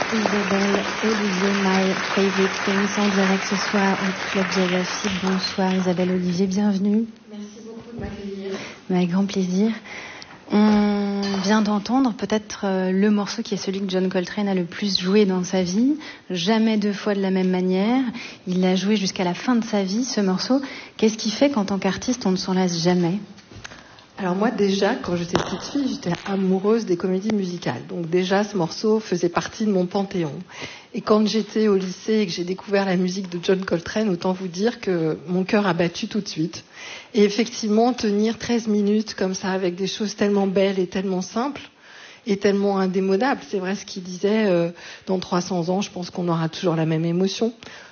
Isabelle Olivier, My Favorite Things, en direct ce soir au Club Jazz. Bonsoir Isabelle Olivier, bienvenue. Merci beaucoup de m'accueillir. Avec grand plaisir. On vient d'entendre peut-être le morceau qui est celui que John Coltrane a le plus joué dans sa vie. Jamais deux fois de la même manière. Il l'a joué jusqu'à la fin de sa vie, ce morceau. Qu'est-ce qui fait qu'en tant qu'artiste, on ne s'en lasse jamais ? Alors moi déjà, quand j'étais petite fille, j'étais amoureuse des comédies musicales. Donc déjà, ce morceau faisait partie de mon panthéon. Et quand j'étais au lycée et que j'ai découvert la musique de John Coltrane, autant vous dire que mon cœur a battu tout de suite. Et effectivement, tenir 13 minutes comme ça avec des choses tellement belles et tellement simples et tellement indémodables. C'est vrai ce qu'il disait, dans 300 ans, je pense qu'on aura toujours la même émotion.